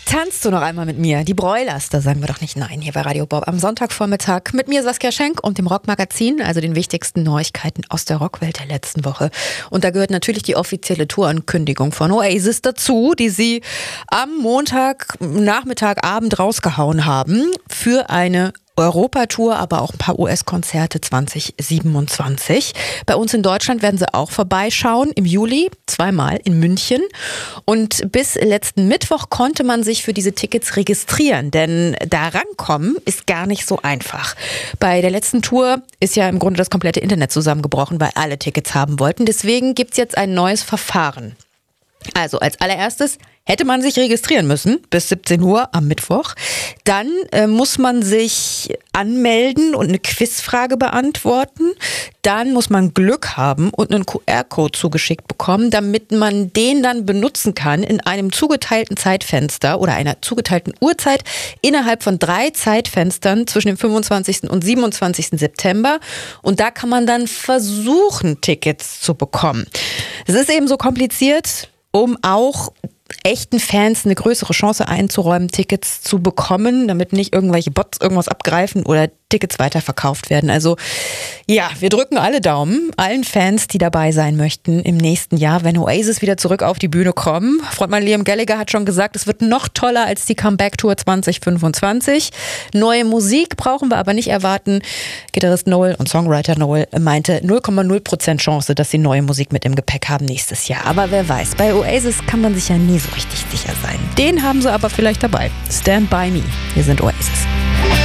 Tanzt du noch einmal mit mir? Die Broilers, da sagen wir doch nicht nein hier bei Radio Bob am Sonntagvormittag mit mir Saskia Schenk und dem Rockmagazin, also den wichtigsten Neuigkeiten aus der Rockwelt der letzten Woche. Und da gehört natürlich die offizielle Tourankündigung von Oasis dazu, die sie am Montagnachmittag, Abend rausgehauen haben für eine Europatour, aber auch ein paar US-Konzerte 2027. Bei uns in Deutschland werden sie auch vorbeischauen im Juli, zweimal in München. Und bis letzten Mittwoch konnte man sich für diese Tickets registrieren, denn da rankommen ist gar nicht so einfach. Bei der letzten Tour ist ja im Grunde das komplette Internet zusammengebrochen, weil alle Tickets haben wollten. Deswegen gibt's jetzt ein neues Verfahren. Also als allererstes hätte man sich registrieren müssen bis 17 Uhr am Mittwoch. Dann muss man sich anmelden und eine Quizfrage beantworten. Dann muss man Glück haben und einen QR-Code zugeschickt bekommen, damit man den dann benutzen kann in einem zugeteilten Zeitfenster oder einer zugeteilten Uhrzeit innerhalb von 3 Zeitfenstern zwischen dem 25. und 27. September. Und da kann man dann versuchen, Tickets zu bekommen. Es ist eben so kompliziert, um auch echten Fans eine größere Chance einzuräumen, Tickets zu bekommen, damit nicht irgendwelche Bots irgendwas abgreifen oder Tickets weiterverkauft werden. Also ja, wir drücken alle Daumen, allen Fans, die dabei sein möchten im nächsten Jahr, wenn Oasis wieder zurück auf die Bühne kommen. Frontmann Liam Gallagher hat schon gesagt, es wird noch toller als die Comeback-Tour 2025. Neue Musik brauchen wir aber nicht erwarten. Gitarrist Noel und Songwriter Noel meinte 0,0% Chance, dass sie neue Musik mit im Gepäck haben nächstes Jahr. Aber wer weiß, bei Oasis kann man sich ja nie so richtig sicher sein. Den haben sie aber vielleicht dabei. Stand by me. Wir sind Oasis.